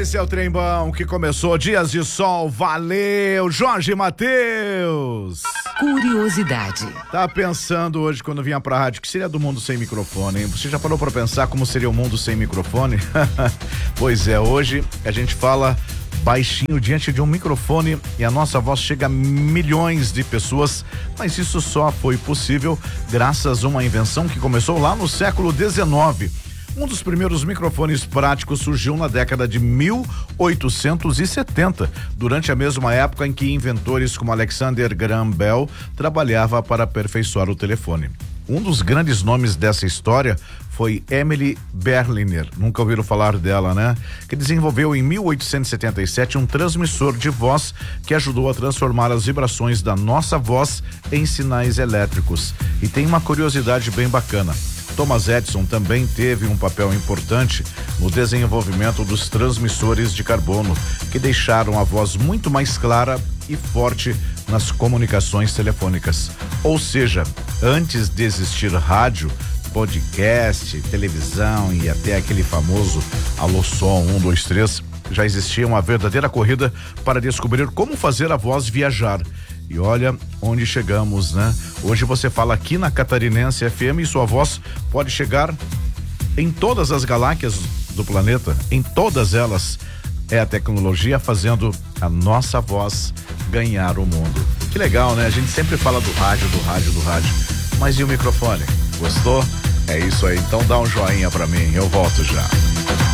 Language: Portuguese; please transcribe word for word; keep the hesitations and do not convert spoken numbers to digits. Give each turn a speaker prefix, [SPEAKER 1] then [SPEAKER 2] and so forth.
[SPEAKER 1] Esse é o Trembão que começou Dias de Sol. Valeu, Jorge Mateus.
[SPEAKER 2] Curiosidade.
[SPEAKER 1] Tá pensando hoje quando vinha pra rádio que seria do mundo sem microfone, hein? Você já parou pra pensar como seria o mundo sem microfone? Pois é, hoje a gente fala baixinho diante de um microfone e a nossa voz chega a milhões de pessoas, mas isso só foi possível graças a uma invenção que começou lá no século dezenove. Um dos primeiros microfones práticos surgiu na década de mil oitocentos e setenta, durante a mesma época em que inventores como Alexander Graham Bell trabalhava para aperfeiçoar o telefone. Um dos grandes nomes dessa história foi Emily Berliner, nunca ouviram falar dela, né? Que desenvolveu em mil oitocentos e setenta e sete um transmissor de voz que ajudou a transformar as vibrações da nossa voz em sinais elétricos. E tem uma curiosidade bem bacana. Thomas Edison também teve um papel importante no desenvolvimento dos transmissores de carbono, que deixaram a voz muito mais clara e forte nas comunicações telefônicas. Ou seja, antes de existir rádio, podcast, televisão e até aquele famoso alô som um, dois, três, já existia uma verdadeira corrida para descobrir como fazer a voz viajar. E olha onde chegamos, né? Hoje você fala aqui na Catarinense F M e sua voz pode chegar em todas as galáxias do planeta, em todas elas. É a tecnologia fazendo a nossa voz ganhar o mundo. Que legal, né? A gente sempre fala do rádio, do rádio, do rádio. Mas e o microfone? Gostou? É isso aí. Então dá um joinha pra mim. Eu volto já.